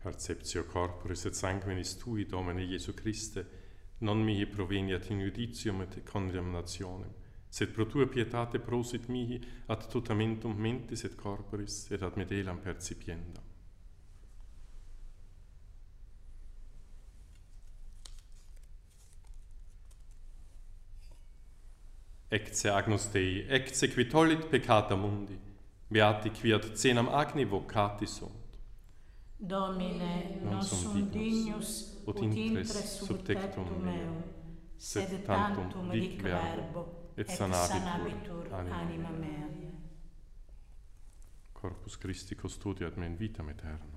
Perceptio corporis et sanguinis tui, Domine Iesu Christe, non mihi proveniat in judicium et condemnationem, sed pro tua pietate prosit mihi ad tutamentum mentis et corporis et ad medelam percipiendam. Ecce Agnus Dei, ecce qui tollit peccata mundi, beati qui ad cenam agni vocati sunt. Domine, non sum dignus, ut intres sub tectum meum, sed tantum dic verbo, et sanabitur anima mea. Corpus Christi custodiat me in vitam aeterna.